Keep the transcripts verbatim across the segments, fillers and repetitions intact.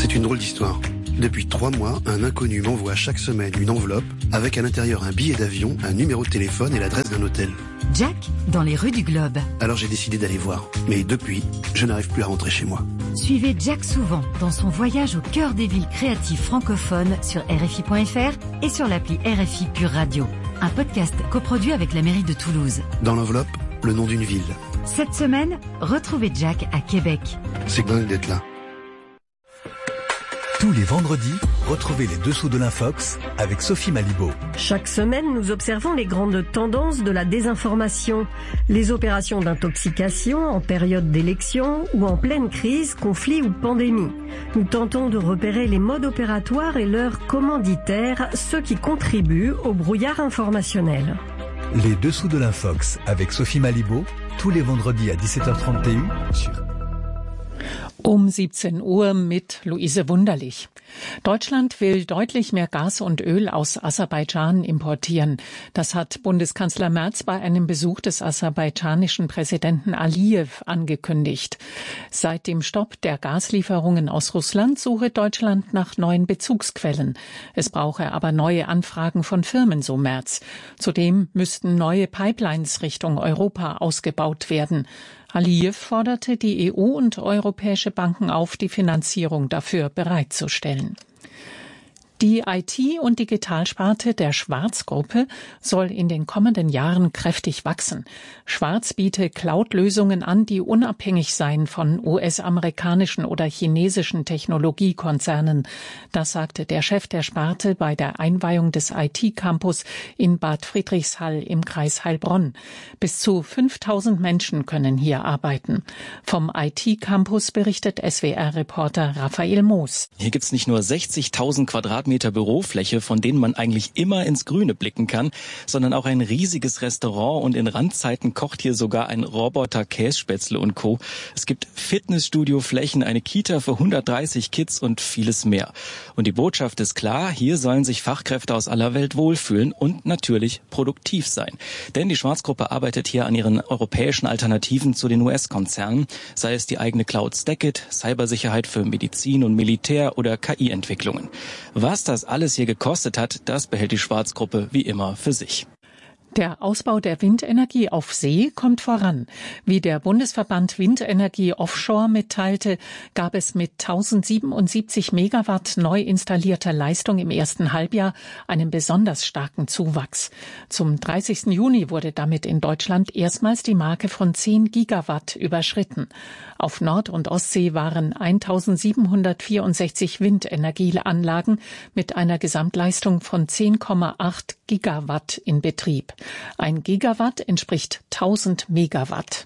C'est une drôle d'histoire. Depuis trois mois, un inconnu m'envoie chaque semaine une enveloppe avec à l'intérieur un billet d'avion, un numéro de téléphone et l'adresse d'un hôtel. Jack, dans les rues du Globe. Alors j'ai décidé d'aller voir. Mais depuis, je n'arrive plus à rentrer chez moi. Suivez Jack souvent dans son voyage au cœur des villes créatives francophones sur R F I point F R et sur l'appli R F I Pure Radio. Un podcast coproduit avec la mairie de Toulouse. Dans l'enveloppe, le nom d'une ville. Cette semaine, retrouvez Jack à Québec. C'est dingue d'être là. Tous les vendredis, retrouvez les dessous de l'Infox avec Sophie Malibaud. Chaque semaine, nous observons les grandes tendances de la désinformation, les opérations d'intoxication en période d'élection ou en pleine crise, conflit ou pandémie. Nous tentons de repérer les modes opératoires et leurs commanditaires, ceux qui contribuent au brouillard informationnel. Les dessous de l'Infox avec Sophie Malibaud, tous les vendredis à dix-sept heures trente sur Um siebzehn Uhr mit Luise Wunderlich. Deutschland will deutlich mehr Gas und Öl aus Aserbaidschan importieren. Das hat Bundeskanzler Merz bei einem Besuch des aserbaidschanischen Präsidenten Aliyev angekündigt. Seit dem Stopp der Gaslieferungen aus Russland suche Deutschland nach neuen Bezugsquellen. Es brauche aber neue Anfragen von Firmen, so Merz. Zudem müssten neue Pipelines Richtung Europa ausgebaut werden. Aliyev forderte die E U und europäische Banken auf, die Finanzierung dafür bereitzustellen. Die I T- und Digitalsparte der Schwarz-Gruppe soll in den kommenden Jahren kräftig wachsen. Schwarz biete Cloud-Lösungen an, die unabhängig seien von U S-amerikanischen oder chinesischen Technologiekonzernen. Das sagte der Chef der Sparte bei der Einweihung des I T-Campus in Bad Friedrichshall im Kreis Heilbronn. Bis zu fünftausend Menschen können hier arbeiten. Vom I T-Campus berichtet S W R-Reporter Raphael Moos. Hier gibt's nicht nur sechzigtausend Quadratmeter Bürofläche, von denen man eigentlich immer ins Grüne blicken kann, sondern auch ein riesiges Restaurant und in Randzeiten kocht hier sogar ein Roboter Kässpätzle und Co. Es gibt Fitnessstudio-Flächen, eine Kita für hundertdreißig Kids und vieles mehr. Und die Botschaft ist klar, hier sollen sich Fachkräfte aus aller Welt wohlfühlen und natürlich produktiv sein. Denn die Schwarzgruppe arbeitet hier an ihren europäischen Alternativen zu den U S-Konzernen, sei es die eigene Cloud Stackit, Cybersicherheit für Medizin und Militär oder K I-Entwicklungen. Was das alles hier gekostet hat, das behält die Schwarzgruppe wie immer für sich. Der Ausbau der Windenergie auf See kommt voran. Wie der Bundesverband Windenergie Offshore mitteilte, gab es mit tausendsiebenundsiebzig Megawatt neu installierter Leistung im ersten Halbjahr einen besonders starken Zuwachs. Zum dreißigsten Juni wurde damit in Deutschland erstmals die Marke von zehn Gigawatt überschritten. Auf Nord- und Ostsee waren eintausendsiebenhundertvierundsechzig Windenergieanlagen mit einer Gesamtleistung von zehn Komma acht Gigawatt in Betrieb. Ein Gigawatt entspricht tausend Megawatt.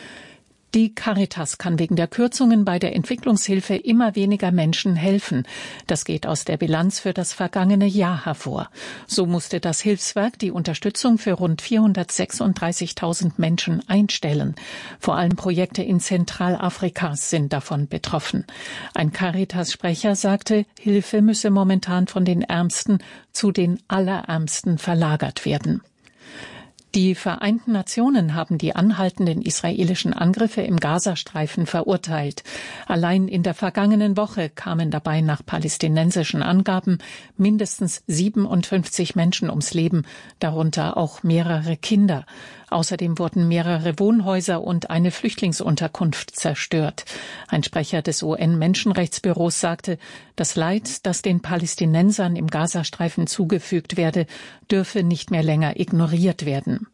Die Caritas kann wegen der Kürzungen bei der Entwicklungshilfe immer weniger Menschen helfen. Das geht aus der Bilanz für das vergangene Jahr hervor. So musste das Hilfswerk die Unterstützung für rund vierhundertsechsunddreißigtausend Menschen einstellen. Vor allem Projekte in Zentralafrika sind davon betroffen. Ein Caritas-Sprecher sagte, Hilfe müsse momentan von den Ärmsten zu den Allerärmsten verlagert werden. Die Vereinten Nationen haben die anhaltenden israelischen Angriffe im Gazastreifen verurteilt. Allein in der vergangenen Woche kamen dabei nach palästinensischen Angaben mindestens siebenundfünfzig Menschen ums Leben, darunter auch mehrere Kinder. Außerdem wurden mehrere Wohnhäuser und eine Flüchtlingsunterkunft zerstört. Ein Sprecher des U N-Menschenrechtsbüros sagte, das Leid, das den Palästinensern im Gazastreifen zugefügt werde, dürfe nicht mehr länger ignoriert werden.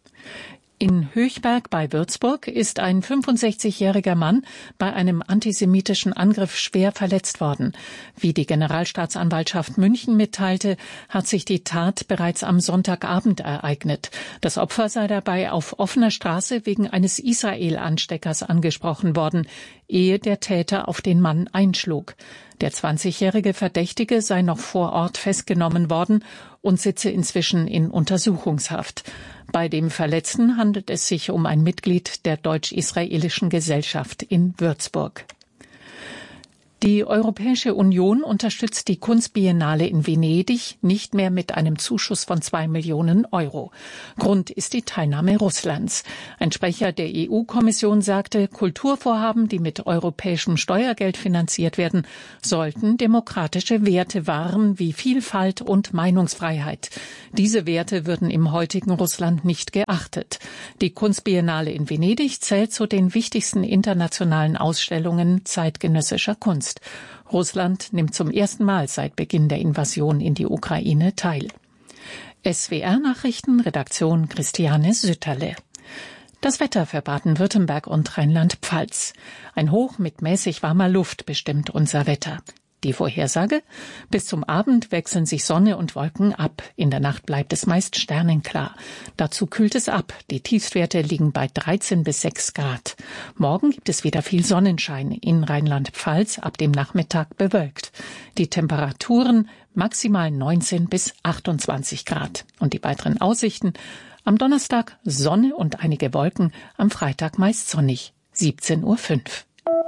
In Höchberg bei Würzburg ist ein fünfundsechzigjähriger Mann bei einem antisemitischen Angriff schwer verletzt worden. Wie die Generalstaatsanwaltschaft München mitteilte, hat sich die Tat bereits am Sonntagabend ereignet. Das Opfer sei dabei auf offener Straße wegen eines Israel-Ansteckers angesprochen worden, ehe der Täter auf den Mann einschlug. Der zwanzigjährige Verdächtige sei noch vor Ort festgenommen worden und sitze inzwischen in Untersuchungshaft. Bei dem Verletzten handelt es sich um ein Mitglied der deutsch-israelischen Gesellschaft in Würzburg. Die Europäische Union unterstützt die Kunstbiennale in Venedig nicht mehr mit einem Zuschuss von zwei Millionen Euro. Grund ist die Teilnahme Russlands. Ein Sprecher der E U-Kommission sagte, Kulturvorhaben, die mit europäischem Steuergeld finanziert werden, sollten demokratische Werte wahren wie Vielfalt und Meinungsfreiheit. Diese Werte würden im heutigen Russland nicht geachtet. Die Kunstbiennale in Venedig zählt zu den wichtigsten internationalen Ausstellungen zeitgenössischer Kunst. Russland nimmt zum ersten Mal seit Beginn der Invasion in die Ukraine teil. S W R-Nachrichten, Redaktion Christiane Sütterle. Das Wetter für Baden-Württemberg und Rheinland-Pfalz. Ein Hoch mit mäßig warmer Luft bestimmt unser Wetter. Die Vorhersage? Bis zum Abend wechseln sich Sonne und Wolken ab. In der Nacht bleibt es meist sternenklar. Dazu kühlt es ab. Die Tiefstwerte liegen bei dreizehn bis sechs Grad. Morgen gibt es wieder viel Sonnenschein. In Rheinland-Pfalz ab dem Nachmittag bewölkt. Die Temperaturen maximal neunzehn bis achtundzwanzig Grad. Und die weiteren Aussichten? Am Donnerstag Sonne und einige Wolken. Am Freitag meist sonnig. siebzehn Uhr fünf.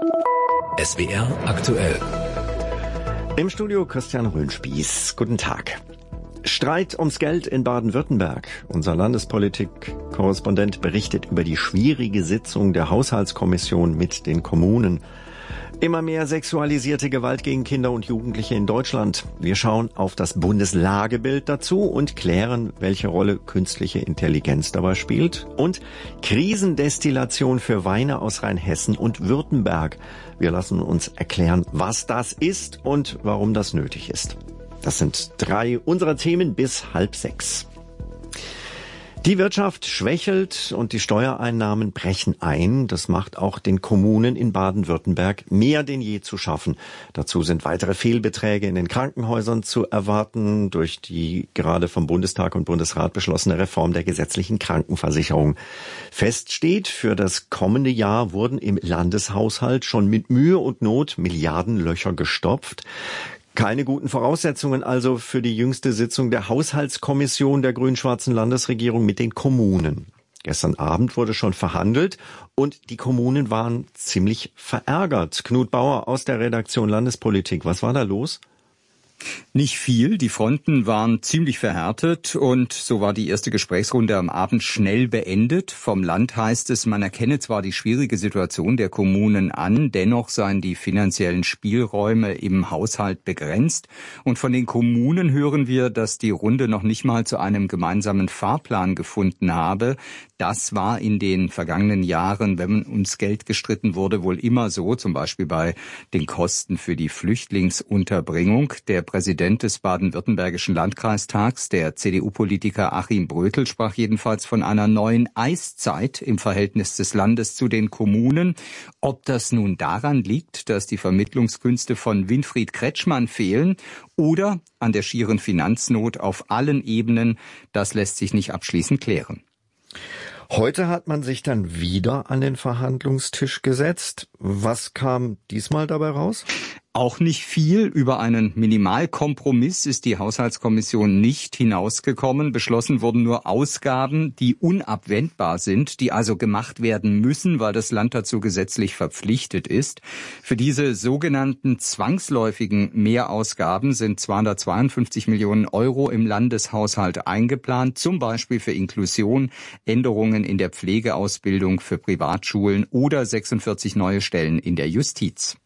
S W R aktuell. Im Studio Christian Röhnspieß. Guten Tag. Streit ums Geld in Baden-Württemberg. Unser Landespolitik-Korrespondent berichtet über die schwierige Sitzung der Haushaltskommission mit den Kommunen. Immer mehr sexualisierte Gewalt gegen Kinder und Jugendliche in Deutschland. Wir schauen auf das Bundeslagebild dazu und klären, welche Rolle künstliche Intelligenz dabei spielt. Und Krisendestillation für Weine aus Rheinhessen und Württemberg. Wir lassen uns erklären, was das ist und warum das nötig ist. Das sind drei unserer Themen bis halb sechs. Die Wirtschaft schwächelt und die Steuereinnahmen brechen ein. Das macht auch den Kommunen in Baden-Württemberg mehr denn je zu schaffen. Dazu sind weitere Fehlbeträge in den Krankenhäusern zu erwarten durch die gerade vom Bundestag und Bundesrat beschlossene Reform der gesetzlichen Krankenversicherung. Fest steht, für das kommende Jahr wurden im Landeshaushalt schon mit Mühe und Not Milliardenlöcher gestopft. Keine guten Voraussetzungen also für die jüngste Sitzung der Haushaltskommission der grün-schwarzen Landesregierung mit den Kommunen. Gestern Abend wurde schon verhandelt und die Kommunen waren ziemlich verärgert. Knut Bauer aus der Redaktion Landespolitik. Was war da los? Nicht viel. Die Fronten waren ziemlich verhärtet und so war die erste Gesprächsrunde am Abend schnell beendet. Vom Land heißt es, man erkenne zwar die schwierige Situation der Kommunen an, dennoch seien die finanziellen Spielräume im Haushalt begrenzt. Und von den Kommunen hören wir, dass die Runde noch nicht mal zu einem gemeinsamen Fahrplan gefunden habe. Das war in den vergangenen Jahren, wenn ums Geld gestritten wurde, wohl immer so, zum Beispiel bei den Kosten für die Flüchtlingsunterbringung. Der Präsident des baden-württembergischen Landkreistags, der C D U-Politiker Achim Brötel, sprach jedenfalls von einer neuen Eiszeit im Verhältnis des Landes zu den Kommunen. Ob das nun daran liegt, dass die Vermittlungskünste von Winfried Kretschmann fehlen oder an der schieren Finanznot auf allen Ebenen, das lässt sich nicht abschließend klären. Heute hat man sich dann wieder an den Verhandlungstisch gesetzt. Was kam diesmal dabei raus? Auch nicht viel. Über einen Minimalkompromiss ist die Haushaltskommission nicht hinausgekommen. Beschlossen wurden nur Ausgaben, die unabwendbar sind, die also gemacht werden müssen, weil das Land dazu gesetzlich verpflichtet ist. Für diese sogenannten zwangsläufigen Mehrausgaben sind zweihundertzweiundfünfzig Millionen Euro im Landeshaushalt eingeplant, zum Beispiel für Inklusion, Änderungen in der Pflegeausbildung für Privatschulen oder sechsundvierzig neue Stellen in der Justiz.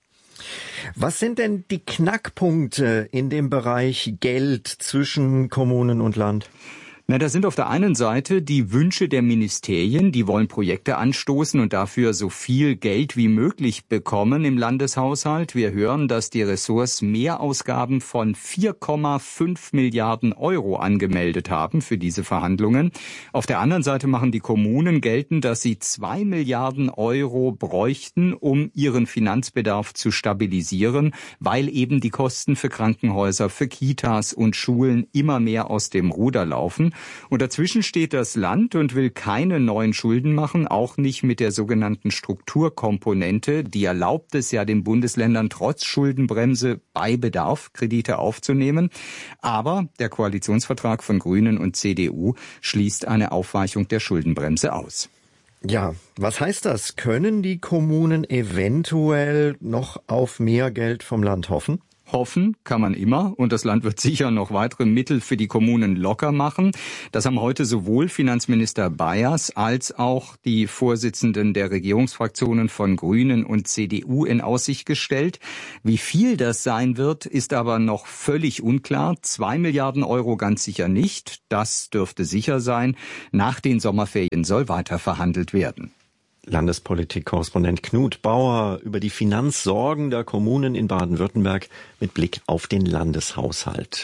Was sind denn die Knackpunkte in dem Bereich Geld zwischen Kommunen und Land? Na, das sind auf der einen Seite die Wünsche der Ministerien, die wollen Projekte anstoßen und dafür so viel Geld wie möglich bekommen im Landeshaushalt. Wir hören, dass die Ressorts Mehrausgaben von vier Komma fünf Milliarden Euro angemeldet haben für diese Verhandlungen. Auf der anderen Seite machen die Kommunen geltend, dass sie zwei Milliarden Euro bräuchten, um ihren Finanzbedarf zu stabilisieren, weil eben die Kosten für Krankenhäuser, für Kitas und Schulen immer mehr aus dem Ruder laufen. Und dazwischen steht das Land und will keine neuen Schulden machen, auch nicht mit der sogenannten Strukturkomponente. Die erlaubt es ja den Bundesländern trotz Schuldenbremse bei Bedarf Kredite aufzunehmen. Aber der Koalitionsvertrag von Grünen und C D U schließt eine Aufweichung der Schuldenbremse aus. Ja, was heißt das? Können die Kommunen eventuell noch auf mehr Geld vom Land hoffen? Hoffen kann man immer und das Land wird sicher noch weitere Mittel für die Kommunen locker machen. Das haben heute sowohl Finanzminister Bayers als auch die Vorsitzenden der Regierungsfraktionen von Grünen und C D U in Aussicht gestellt. Wie viel das sein wird, ist aber noch völlig unklar. Zwei Milliarden Euro ganz sicher nicht. Das dürfte sicher sein. Nach den Sommerferien soll weiter verhandelt werden. Landespolitik-Korrespondent Knut Bauer über die Finanzsorgen der Kommunen in Baden-Württemberg mit Blick auf den Landeshaushalt.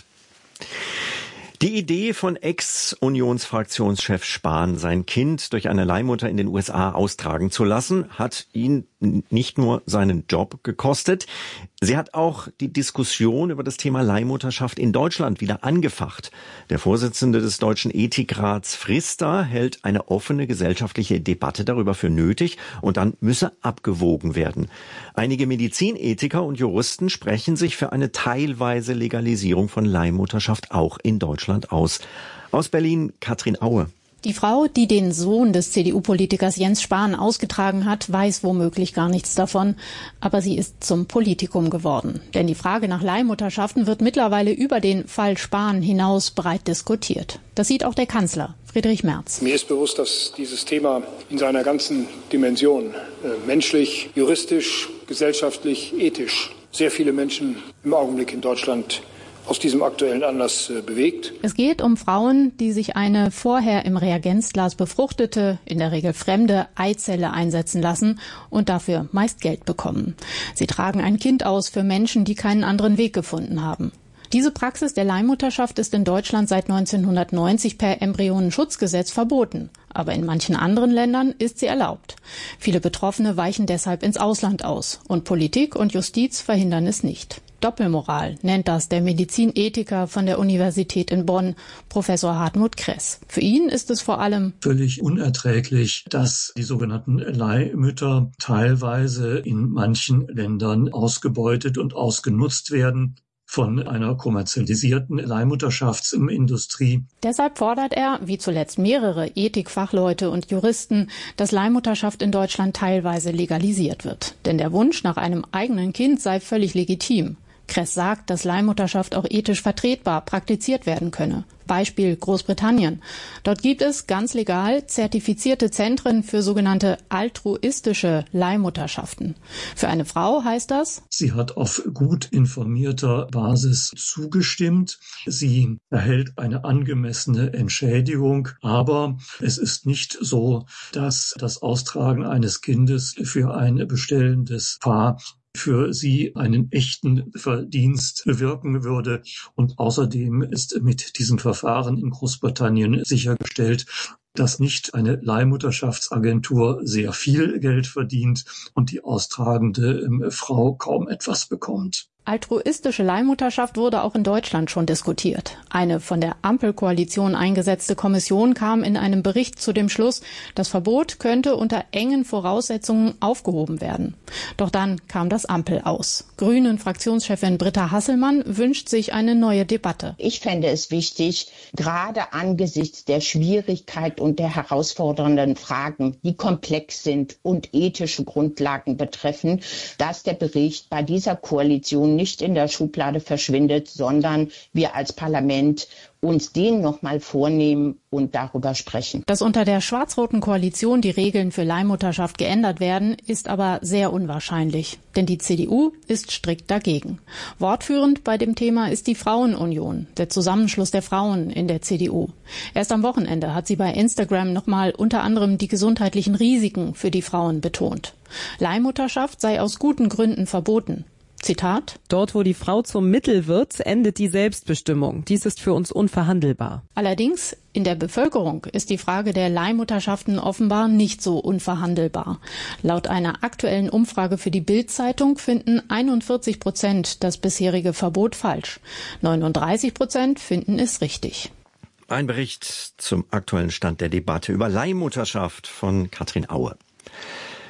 Die Idee von Ex-Unionsfraktionschef Spahn, sein Kind durch eine Leihmutter in den U S A austragen zu lassen, hat ihn nicht nur seinen Job gekostet, sie hat auch die Diskussion über das Thema Leihmutterschaft in Deutschland wieder angefacht. Der Vorsitzende des Deutschen Ethikrats Frister hält eine offene gesellschaftliche Debatte darüber für nötig und dann müsse abgewogen werden. Einige Medizinethiker und Juristen sprechen sich für eine teilweise Legalisierung von Leihmutterschaft auch in Deutschland aus. Aus Berlin Katrin Aue. Die Frau, die den Sohn des C D U-Politikers Jens Spahn ausgetragen hat, weiß womöglich gar nichts davon. Aber sie ist zum Politikum geworden. Denn die Frage nach Leihmutterschaften wird mittlerweile über den Fall Spahn hinaus breit diskutiert. Das sieht auch der Kanzler, Friedrich Merz. Mir ist bewusst, dass dieses Thema in seiner ganzen Dimension, äh, menschlich, juristisch, gesellschaftlich, ethisch, sehr viele Menschen im Augenblick in Deutschland aus diesem aktuellen Anlass äh, bewegt. Es geht um Frauen, die sich eine vorher im Reagenzglas befruchtete, in der Regel fremde Eizelle einsetzen lassen und dafür meist Geld bekommen. Sie tragen ein Kind aus für Menschen, die keinen anderen Weg gefunden haben. Diese Praxis der Leihmutterschaft ist in Deutschland seit neunzehnhundertneunzig per Embryonenschutzgesetz verboten. Aber in manchen anderen Ländern ist sie erlaubt. Viele Betroffene weichen deshalb ins Ausland aus. Und Politik und Justiz verhindern es nicht. Doppelmoral nennt das der Medizinethiker von der Universität in Bonn, Professor Hartmut Kress. Für ihn ist es vor allem völlig unerträglich, dass die sogenannten Leihmütter teilweise in manchen Ländern ausgebeutet und ausgenutzt werden von einer kommerzialisierten Leihmutterschaftsindustrie. Deshalb fordert er, wie zuletzt mehrere Ethikfachleute und Juristen, dass Leihmutterschaft in Deutschland teilweise legalisiert wird. Denn der Wunsch nach einem eigenen Kind sei völlig legitim. Kress sagt, dass Leihmutterschaft auch ethisch vertretbar praktiziert werden könne. Beispiel Großbritannien. Dort gibt es ganz legal zertifizierte Zentren für sogenannte altruistische Leihmutterschaften. Für eine Frau heißt das: Sie hat auf gut informierter Basis zugestimmt. Sie erhält eine angemessene Entschädigung. Aber es ist nicht so, dass das Austragen eines Kindes für ein bestellendes Paar für sie einen echten Verdienst bewirken würde. Und außerdem ist mit diesem Verfahren in Großbritannien sichergestellt, dass nicht eine Leihmutterschaftsagentur sehr viel Geld verdient und die austragende Frau kaum etwas bekommt. Altruistische Leihmutterschaft wurde auch in Deutschland schon diskutiert. Eine von der Ampelkoalition eingesetzte Kommission kam in einem Bericht zu dem Schluss, das Verbot könnte unter engen Voraussetzungen aufgehoben werden. Doch dann kam das Ampel aus. Grünen-Fraktionschefin Britta Hasselmann wünscht sich eine neue Debatte. Ich fände es wichtig, gerade angesichts der Schwierigkeit und der herausfordernden Fragen, die komplex sind und ethische Grundlagen betreffen, dass der Bericht bei dieser Koalition nicht in der Schublade verschwindet, sondern wir als Parlament uns den nochmal vornehmen und darüber sprechen. Dass unter der schwarz-roten Koalition die Regeln für Leihmutterschaft geändert werden, ist aber sehr unwahrscheinlich. Denn die C D U ist strikt dagegen. Wortführend bei dem Thema ist die Frauenunion, der Zusammenschluss der Frauen in der C D U. Erst am Wochenende hat sie bei Instagram nochmal unter anderem die gesundheitlichen Risiken für die Frauen betont. Leihmutterschaft sei aus guten Gründen verboten. Zitat: Dort, wo die Frau zum Mittel wird, endet die Selbstbestimmung. Dies ist für uns unverhandelbar. Allerdings, in der Bevölkerung ist die Frage der Leihmutterschaften offenbar nicht so unverhandelbar. Laut einer aktuellen Umfrage für die Bild-Zeitung finden einundvierzig Prozent das bisherige Verbot falsch. neununddreißig Prozent finden es richtig. Ein Bericht zum aktuellen Stand der Debatte über Leihmutterschaft von Katrin Aue.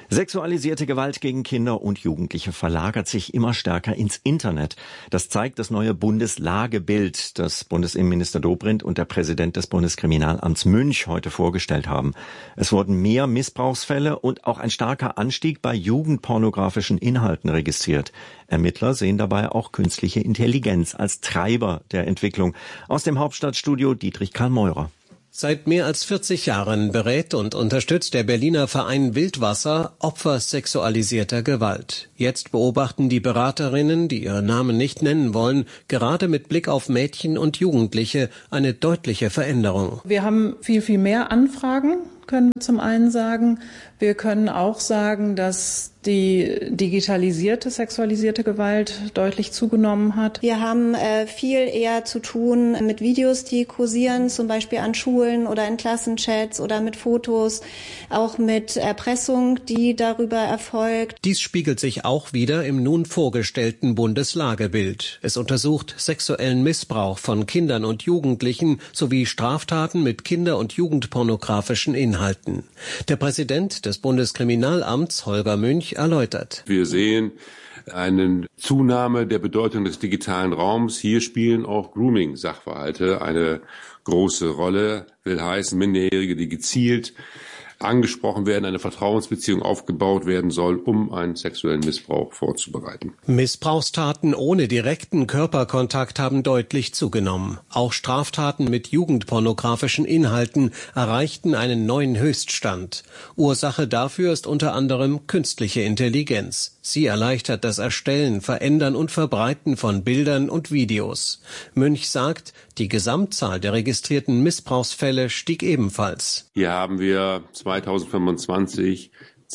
Sexualisierte Gewalt gegen Kinder und Jugendliche verlagert sich immer stärker ins Internet. Das zeigt das neue Bundeslagebild, das Bundesinnenminister Dobrindt und der Präsident des Bundeskriminalamts Münch heute vorgestellt haben. Es wurden mehr Missbrauchsfälle und auch ein starker Anstieg bei jugendpornografischen Inhalten registriert. Ermittler sehen dabei auch künstliche Intelligenz als Treiber der Entwicklung. Aus dem Hauptstadtstudio Dietrich Karl Meurer. Seit mehr als vierzig Jahren berät und unterstützt der Berliner Verein Wildwasser Opfer sexualisierter Gewalt. Jetzt beobachten die Beraterinnen, die ihre Namen nicht nennen wollen, gerade mit Blick auf Mädchen und Jugendliche eine deutliche Veränderung. Wir haben viel, viel mehr Anfragen, können wir zum einen sagen. Wir können auch sagen, dass die digitalisierte sexualisierte Gewalt deutlich zugenommen hat. Wir haben äh, viel eher zu tun mit Videos, die kursieren, zum Beispiel an Schulen oder in Klassenchats oder mit Fotos, auch mit Erpressung, die darüber erfolgt. Dies spiegelt sich auch wieder im nun vorgestellten Bundeslagebild. Es untersucht sexuellen Missbrauch von Kindern und Jugendlichen sowie Straftaten mit kinder- und jugendpornografischen Inhalten. Der Präsident des Bundeskriminalamts, Holger Münch, erläutert. Wir sehen eine Zunahme der Bedeutung des digitalen Raums. Hier spielen auch Grooming-Sachverhalte eine große Rolle. Will heißen, Minderjährige, die gezielt angesprochen werden, eine Vertrauensbeziehung aufgebaut werden soll, um einen sexuellen Missbrauch vorzubereiten. Missbrauchstaten ohne direkten Körperkontakt haben deutlich zugenommen. Auch Straftaten mit jugendpornografischen Inhalten erreichten einen neuen Höchststand. Ursache dafür ist unter anderem künstliche Intelligenz. Sie erleichtert das Erstellen, Verändern und Verbreiten von Bildern und Videos. Münch sagt, die Gesamtzahl der registrierten Missbrauchsfälle stieg ebenfalls. Hier haben wir zweitausendfünfundzwanzig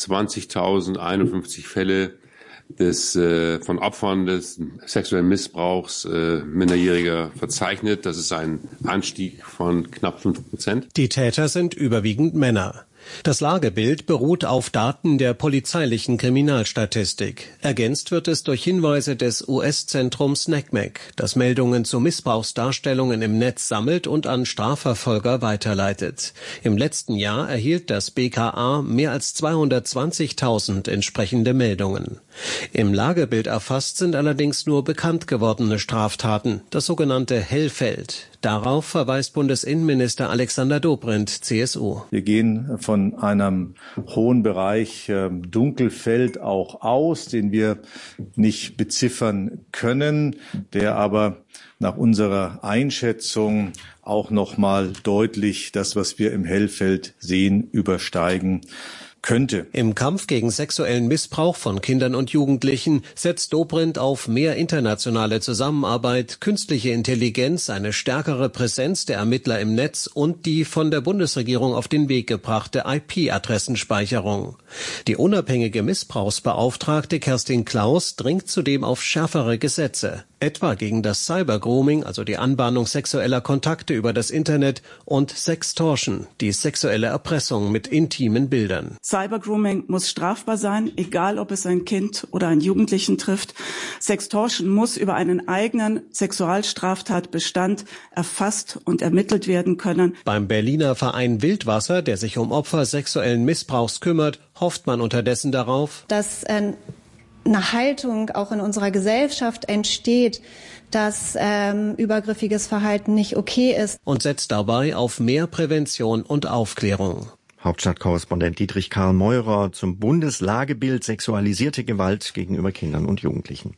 zwanzigtausendeinundfünfzig Fälle des, äh, von Opfern des sexuellen Missbrauchs äh, Minderjähriger verzeichnet. Das ist ein Anstieg von knapp fünf Prozent. Die Täter sind überwiegend Männer. Das Lagebild beruht auf Daten der polizeilichen Kriminalstatistik. Ergänzt wird es durch Hinweise des U S-Zentrums N E C M E C, das Meldungen zu Missbrauchsdarstellungen im Netz sammelt und an Strafverfolger weiterleitet. Im letzten Jahr erhielt das B K A mehr als zweihundertzwanzigtausend entsprechende Meldungen. Im Lagebild erfasst sind allerdings nur bekannt gewordene Straftaten, das sogenannte Hellfeld. Darauf verweist Bundesinnenminister Alexander Dobrindt, C S U. Wir gehen von einem hohen Bereich äh, Dunkelfeld auch aus, den wir nicht beziffern können, der aber nach unserer Einschätzung auch noch mal deutlich das, was wir im Hellfeld sehen, übersteigen könnte. Im Kampf gegen sexuellen Missbrauch von Kindern und Jugendlichen setzt Dobrindt auf mehr internationale Zusammenarbeit, künstliche Intelligenz, eine stärkere Präsenz der Ermittler im Netz und die von der Bundesregierung auf den Weg gebrachte I P-Adressenspeicherung. Die unabhängige Missbrauchsbeauftragte Kerstin Klaus dringt zudem auf schärfere Gesetze, etwa gegen das Cybergrooming, also die Anbahnung sexueller Kontakte über das Internet, und Sextortion, die sexuelle Erpressung mit intimen Bildern. Cybergrooming muss strafbar sein, egal ob es ein Kind oder einen Jugendlichen trifft. Sextortion muss über einen eigenen Sexualstraftatbestand erfasst und ermittelt werden können. Beim Berliner Verein Wildwasser, der sich um Opfer sexuellen Missbrauchs kümmert, hofft man unterdessen darauf, dass äh, eine Haltung auch in unserer Gesellschaft entsteht, dass ähm, übergriffiges Verhalten nicht okay ist. Und setzt dabei auf mehr Prävention und Aufklärung. Hauptstadtkorrespondent Dietrich Karl Meurer zum Bundeslagebild sexualisierte Gewalt gegenüber Kindern und Jugendlichen.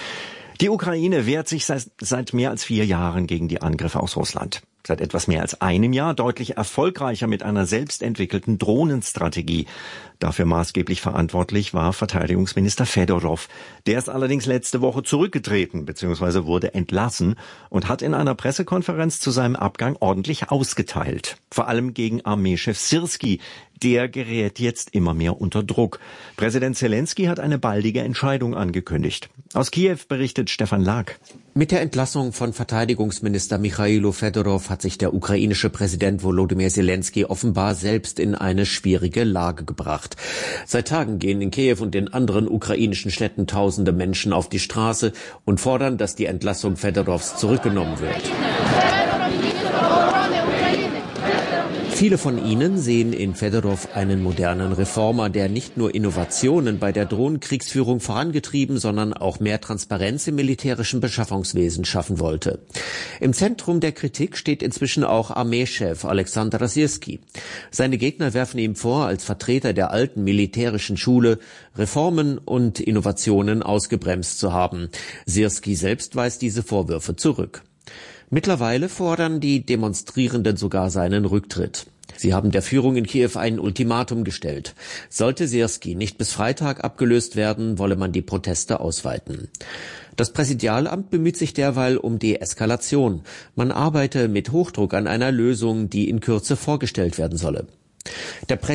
Die Ukraine wehrt sich seit mehr als vier Jahren gegen die Angriffe aus Russland. Seit etwas mehr als einem Jahr deutlich erfolgreicher mit einer selbstentwickelten Drohnenstrategie. Dafür maßgeblich verantwortlich war Verteidigungsminister Fedorov. Der ist allerdings letzte Woche zurückgetreten bzw. wurde entlassen und hat in einer Pressekonferenz zu seinem Abgang ordentlich ausgeteilt. Vor allem gegen Armeechef Syrski. Der gerät jetzt immer mehr unter Druck. Präsident Zelensky hat eine baldige Entscheidung angekündigt. Aus Kiew berichtet Stefan Lag. Mit der Entlassung von Verteidigungsminister Michailo Fedorov hat sich der ukrainische Präsident Volodymyr Zelensky offenbar selbst in eine schwierige Lage gebracht. Seit Tagen gehen in Kiew und in anderen ukrainischen Städten tausende Menschen auf die Straße und fordern, dass die Entlassung Fedorovs zurückgenommen wird. Viele von ihnen sehen in Fedorow einen modernen Reformer, der nicht nur Innovationen bei der Drohnenkriegsführung vorangetrieben, sondern auch mehr Transparenz im militärischen Beschaffungswesen schaffen wollte. Im Zentrum der Kritik steht inzwischen auch Armeechef Alexander Syrski. Seine Gegner werfen ihm vor, als Vertreter der alten militärischen Schule Reformen und Innovationen ausgebremst zu haben. Syrski selbst weist diese Vorwürfe zurück. Mittlerweile fordern die Demonstrierenden sogar seinen Rücktritt. Sie haben der Führung in Kiew ein Ultimatum gestellt. Sollte Syrski nicht bis Freitag abgelöst werden, wolle man die Proteste ausweiten. Das Präsidialamt bemüht sich derweil um Deeskalation. Man arbeite mit Hochdruck an einer Lösung, die in Kürze vorgestellt werden solle. Der